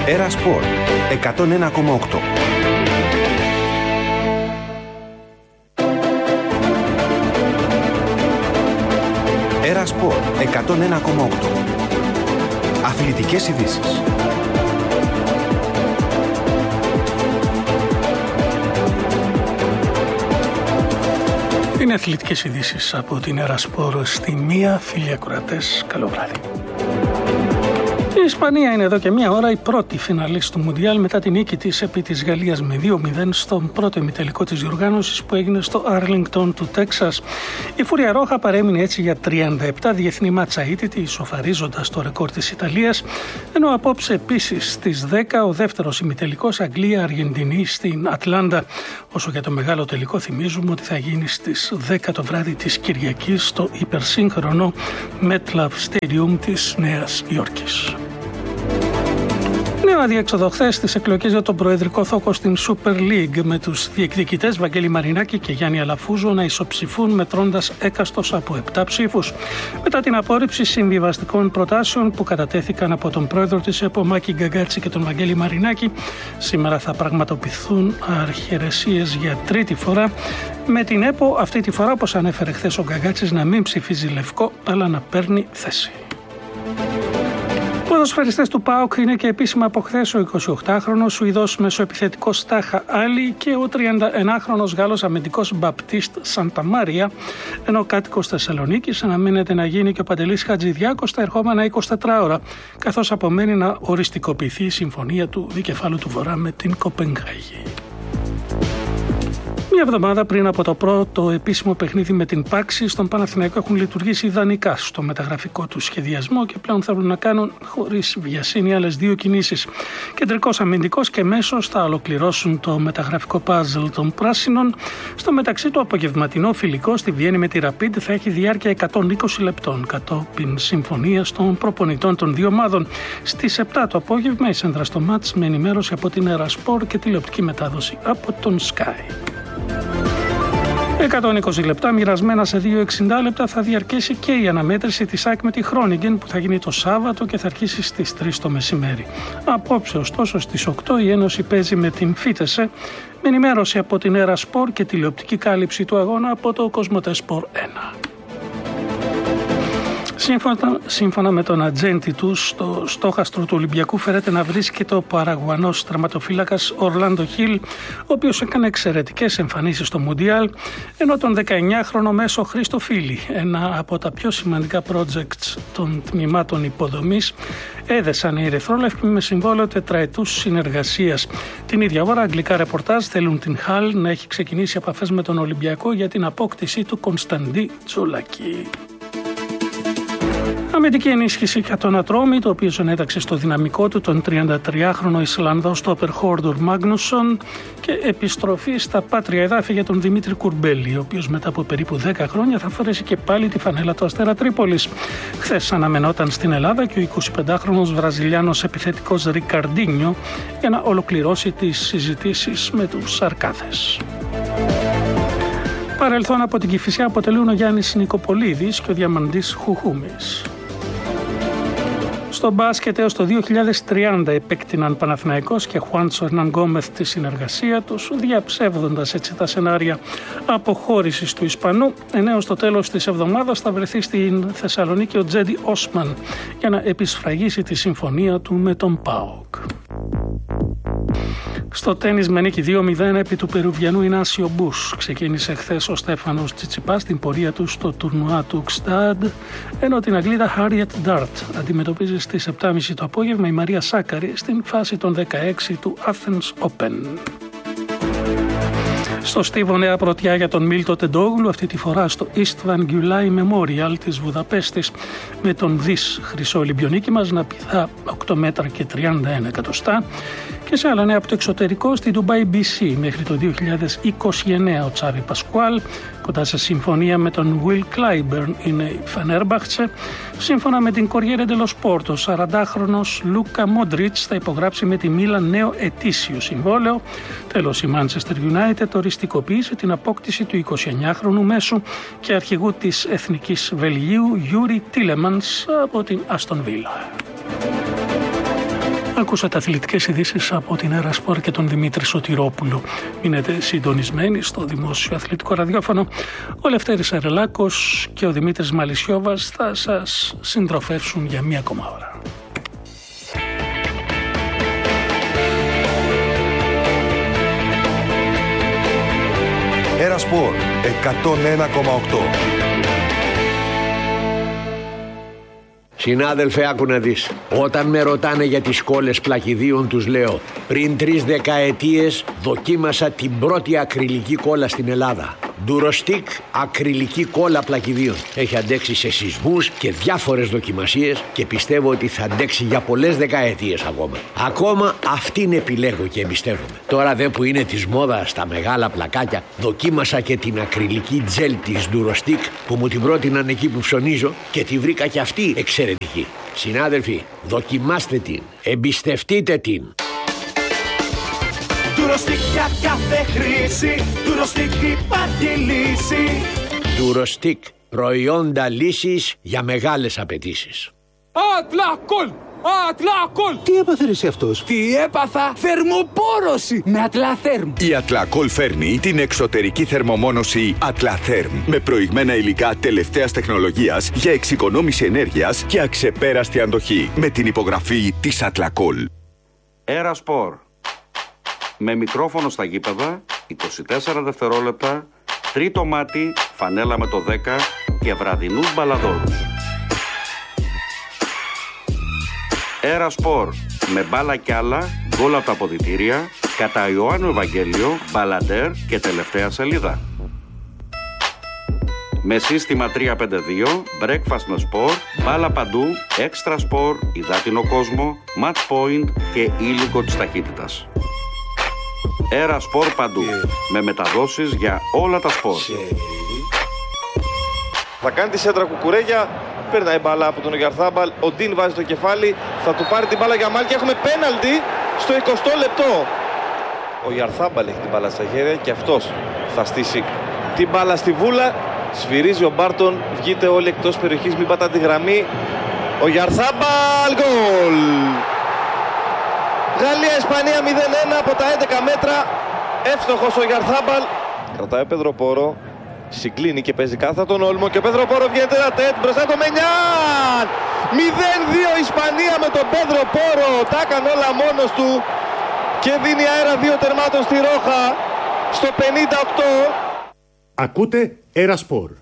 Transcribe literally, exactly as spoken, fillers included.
Έρα Σπορ εκατόν ένα κόμμα οκτώ. Έρα Σπορ εκατόν ένα κόμμα οκτώ. Αθλητικές ειδήσεις. Είναι αθλητικές ειδήσεις από την Έρα Σπορ στη μία. Φίλοι ακροατές, καλό βράδυ. Η Ισπανία είναι εδώ και μία ώρα η πρώτη φιναλίστ του Μουντιάλ μετά την νίκη της επί της Γαλλίας με δύο μηδέν στον πρώτο ημιτελικό της διοργάνωσης που έγινε στο Άρλινγκτον του Τέξας. Η Φούρια Ρόχα παρέμεινε έτσι για τριάντα επτά διεθνή μάτσα αίτητη, ισοφαρίζοντας το ρεκόρ της Ιταλίας, ενώ απόψε επίσης στις δέκα ο δεύτερος ημιτελικός Αγγλία-Αργεντινή στην Ατλάντα. Όσο για το μεγάλο τελικό, θυμίζουμε ότι θα γίνει στις δέκα το βράδυ της Κυριακής στο υπερσύγχρονο MetLife Stadium της Νέας Υόρκης. Νέο αδιέξοδο χθες στις εκλογές για τον προεδρικό θόκο στην Super League, με τους διεκδικητές Βαγγέλη Μαρινάκη και Γιάννη Αλαφούζο να ισοψηφούν μετρώντας έκαστος από επτά ψήφους. Μετά την απόρριψη συμβιβαστικών προτάσεων που κατατέθηκαν από τον πρόεδρο της ΕΠΟ Μάκη Γκαγκάτση και τον Βαγγέλη Μαρινάκη, σήμερα θα πραγματοποιηθούν αρχαιρεσίες για τρίτη φορά, με την ΕΠΟ αυτή τη φορά, όπως ανέφερε χθες ο Γκαγκάτσης, να μην ψηφίζει λευκό αλλά να παίρνει θέση. Οι ποδοσφαιριστές του ΠΑΟΚ είναι και επίσημα από χθες ο εικοσιοκτάχρονος Σουηδός μεσοεπιθετικός Στάχα Άλλη και ο τριανταενάχρονος Γάλλος αμυντικός Μπαπτίστ Σανταμάρια, ενώ κάτοικος Θεσσαλονίκης αναμένεται να γίνει και ο Παντελής Χατζηδιάκος τα ερχόμενα εικοσιτέσσερις ώρα, καθώς απομένει να οριστικοποιηθεί η συμφωνία του δικεφάλου του Βορρά με την Κοπενχάγη. Μια εβδομάδα πριν από το πρώτο επίσημο παιχνίδι με την Πάξη, στον Παναθηναϊκό έχουν λειτουργήσει ιδανικά στο μεταγραφικό του σχεδιασμό και πλέον θέλουν να κάνουν χωρίς βιασύνη άλλες δύο κινήσεις. Κεντρικός αμυντικός και μέσος θα ολοκληρώσουν το μεταγραφικό παζλ των πράσινων. Στο μεταξύ, το απογευματινό φιλικό στη Βιέννη με τη Rapid θα έχει διάρκεια εκατόν είκοσι λεπτών, κατόπιν συμφωνίας των προπονητών των δύο ομάδων. Στις επτά το απόγευμα η σέντρα στο μάτς με ενημέρωση από την Έρα Σπορ και τηλεοπτική μετάδοση από τον Sky. εκατόν είκοσι λεπτά μοιρασμένα σε δύο εξήντα λεπτά θα διαρκέσει και η αναμέτρηση της ΑΕΚ με τη Χρόνιγκεν που θα γίνει το Σάββατο και θα αρχίσει στις τρεις το μεσημέρι. Απόψε ωστόσο στις οκτώ η Ένωση παίζει με την Φίτεσε, με ενημέρωση από την Έρα Σπορ και τηλεοπτική κάλυψη του αγώνα από το Κοσμοτέ Σπορ ένα. Σύμφωνα, σύμφωνα με τον ατζέντη του, στο στόχαστρο του Ολυμπιακού φέρεται να βρίσκεται ο Παραγουανός τερματοφύλακας Ορλάντο Χιλ, ο οποίος έκανε εξαιρετικές εμφανίσεις στο Μουντιάλ, ενώ τον δεκαεννιάχρονο μέσο Χρήστο Φίλη, ένα από τα πιο σημαντικά projects των τμήματων υποδομής, έδεσαν οι ερυθρόλευκοι με συμβόλαιο τετραετούς συνεργασίας. Την ίδια ώρα, αγγλικά ρεπορτάζ θέλουν την Χαλ να έχει ξεκινήσει επαφές με τον Ολυμπιακό για την απόκτηση του Κωνσταντί Τζολακή. Αμυντική ενίσχυση για τον Ατρόμη, το οποίο συνέταξε στο δυναμικό του τον τριαντατριάχρονο Ισλανδό στόπερ Χόρντουρ Μάγνουσον, και επιστροφή στα πάτρια εδάφη για τον Δημήτρη Κουρμπέλη, ο οποίος μετά από περίπου δέκα χρόνια θα φορέσει και πάλι τη φανέλα του Αστέρα Τρίπολης. Χθες αναμενόταν στην Ελλάδα και ο εικοσιπεντάχρονος Βραζιλιάνος επιθετικός Ρικαρντίνιο για να ολοκληρώσει τις συζητήσεις με τους Σαρκάδες. Παρελθόν από την Κηφισιά αποτελούν ο Γιάννης Νικοπολίδης και ο Διαμαντής Χουχούμης. Στο μπάσκετ έως το δύο χιλιάδες τριάντα επέκτηναν Παναθηναϊκός και Χουάντσο Ερνάν Γκόμεθ τη συνεργασία τους, διαψεύδοντας έτσι τα σενάρια αποχώρησης του Ισπανού, ενώ στο τέλος της εβδομάδας θα βρεθεί στην Θεσσαλονίκη ο Τζέντι Όσμαν για να επισφραγίσει τη συμφωνία του με τον ΠΑΟΚ. Στο τένις με νίκη δύο μηδέν επί του Περουβιανού Ινάσιο Μπούς ξεκίνησε χθες ο Στέφανος Τσιτσιπάς την πορεία του στο τουρνουά του Ξτάντ, ενώ την Αγγλίδα Harriet Dart αντιμετωπίζει στις επτά και μισή το απόγευμα η Μαρία Σάκαρη στην φάση των δεκαέξι του Athens Open. Στο Στίβο νέα πρωτιά για τον Μίλτο Τεντόγλου, αυτή τη φορά στο Istvan Gyulai Memorial της Βουδαπέστης, με τον δις χρυσό Ολυμπιονίκη μας να πηδά οκτώ μέτρα και τριάντα ένα εκατοστά. Και σε άλλα νέα από το εξωτερικό, στη Ντουμπάι μπι σι μέχρι το δύο χιλιάδες είκοσι εννέα ο Τσάβι Πασκουάλ, κοντά σε συμφωνία με τον Will Clyburn είναι η Φενέρμπαχτσε. Σύμφωνα με την Corriere dello Sport, ο σαραντάχρονος Λούκα Μόντριτς θα υπογράψει με τη Μίλαν νέο ετήσιο συμβόλαιο. Τέλος, η Manchester United οριστικοποίησε την απόκτηση του εικοσιεννιάχρονου μέσου και αρχηγού της Εθνικής Βελγίου Γιούρι Τίλεμανς από την Αστον Βίλα. Ακούσατε αθλητικές ειδήσεις από την Έρα Σπορ και τον Δημήτρη Σωτηρόπουλο. Μείνετε συντονισμένοι στο δημόσιο αθλητικό ραδιόφωνο. Ο Λευτέρης Αρελάκος και ο Δημήτρης Μαλισιόβας θα σας συντροφεύσουν για μία ακόμα ώρα. Έρα Σπορ εκατόν ένα κόμμα οκτώ. Συνάδελφε, άκου να δεις. Όταν με ρωτάνε για τις κόλλες πλακιδίων, τους λέω: πριν τρεις δεκαετίες δοκίμασα την πρώτη ακριλική κόλλα στην Ελλάδα. Durostic ακριλική κόλλα πλακιδίων. Έχει αντέξει σε σεισμούς και διάφορες δοκιμασίες και πιστεύω ότι θα αντέξει για πολλές δεκαετίες ακόμα. Ακόμα αυτήν επιλέγω και εμπιστεύομαι. Τώρα δε που είναι της μόδας στα μεγάλα πλακάκια, δοκίμασα και την ακριλική τζέλ της Durostic που μου την πρότειναν εκεί που ψωνίζω και τη βρήκα και αυτή εξαιρετική. Συνάδελφοι, δοκιμάστε την, εμπιστευτείτε την. Durostic για κάθε χρήση, Durostic υπάρχει λύση. Durostic, προϊόντα λύσης για μεγάλες απαιτήσεις. Ατλακόλ! Ατλακόλ! Τι έπαθε εσύ αυτός? Τι έπαθα? Θερμοπόρωση με Ατλαθέρμ. Η Ατλακόλ φέρνει την εξωτερική θερμομόνωση Ατλαθέρμ με προηγμένα υλικά τελευταίας τεχνολογίας για εξοικονόμηση ενέργειας και αξεπέραστη αντοχή με την υπογραφή της Ατλακόλ. Έρα Σπορ. Με μικρόφωνο στα γήπεδα, είκοσι τέσσερα δευτερόλεπτα, τρίτο μάτι, φανέλα με το δέκα και βραδινούς μπαλαδόρους. Έρα Σπορ, με μπάλα κι άλλα, γκολ από τα αποδυτήρια, κατά Ιωάννου Ευαγγέλιο, μπαλαντέρ και τελευταία σελίδα. Με σύστημα τρία πέντε δύο, breakfast με σπορ, μπάλα παντού, έξτρα σπορ, υδάτινο κόσμο, match point και ήλικο της ταχύτητας. Έρα Σπορ παντού, με μεταδόσεις για όλα τα σπορ. Θα κάνει τη σέντρα Κουκουρέγια, περνάει μπάλα από τον Ουγιαρθάμπαλ, ο Ντίν βάζει το κεφάλι, θα του πάρει την μπάλα για μάλ και έχουμε πέναλτι στο εικοστό λεπτό. Ο Ουγιαρθάμπαλ έχει την μπάλα στα χέρια και αυτός θα στήσει την μπάλα στη βούλα. Σφυρίζει ο Μπάρτον, βγείτε όλοι εκτός περιοχής, μην πατάτε τη γραμμή. Ο Ουγιαρθάμπαλ, γκολ! Γαλλία-Ισπανία μηδέν ένα από τα έντεκα μέτρα. Εύστοχος ο Ουγιαρθάμπαλ. Κρατάει ο Πεδροπόρο. Συγκλίνει και παίζει κάθα τον Όλμο. Και ο Πεδροπόρο βγαίνει ένα τέτ μπροστά το Μενιάν. μηδέν δύο Ισπανία με τον Πεδροπόρο. Τα έκανε όλα μόνος του. Και δίνει αέρα δύο τερμάτων στη Ρόχα στο πενήντα οκτώ. Ακούτε Έρα Σπορ.